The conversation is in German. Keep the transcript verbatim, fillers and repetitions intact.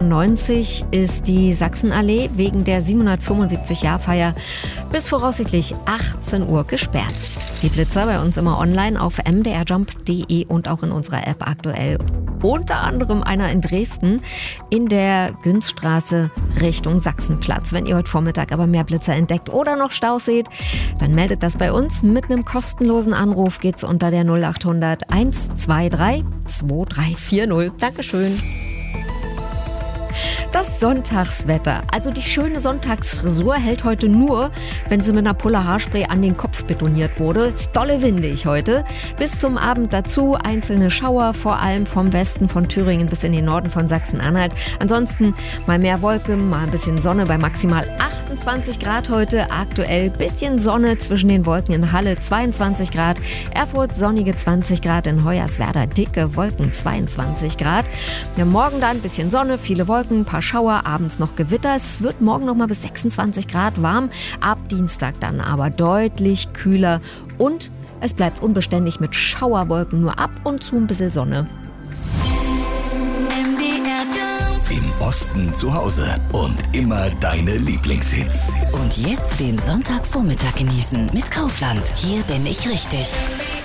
neunzig ist die Sachsenallee wegen der siebenhundertfünfundsiebzig-Jahr-Feier bis voraussichtlich achtzehn Uhr gesperrt. Die Blitzer bei uns immer online auf m d r jump punkt d e und auch in unserer App aktuell. Unter anderem einer in Dresden in der Günzstraße Richtung Sachsenplatz. Wenn ihr heute Vormittag aber mehr Blitzer entdeckt oder noch Staus seht, dann meldet das bei uns. Mit einem kostenlosen Anruf geht's unter der null acht hundert eins zwei drei zwei drei vier null. Dankeschön. Das Sonntagswetter, also die schöne Sonntagsfrisur, hält heute nur, wenn sie mit einer Pulle Haarspray an den Kopf betoniert wurde. Ist dolle windig heute. Bis zum Abend dazu einzelne Schauer, vor allem vom Westen von Thüringen bis in den Norden von Sachsen-Anhalt. Ansonsten mal mehr Wolken, mal ein bisschen Sonne bei maximal achtundzwanzig Grad heute. Aktuell bisschen Sonne zwischen den Wolken in Halle, zweiundzwanzig Grad. Erfurt sonnige zwanzig Grad, in Hoyerswerda dicke Wolken, zweiundzwanzig Grad. Ja, morgen dann ein bisschen Sonne, viele Wolken, ein paar Schauer, abends noch Gewitter. Es wird morgen noch mal bis sechsundzwanzig Grad warm, ab Dienstag dann aber deutlich kühler und es bleibt unbeständig mit Schauerwolken, nur ab und zu ein bisschen Sonne. Im Osten zu Hause und immer deine Lieblingshits. Und jetzt den Sonntagvormittag genießen mit Kaufland. Hier bin ich richtig.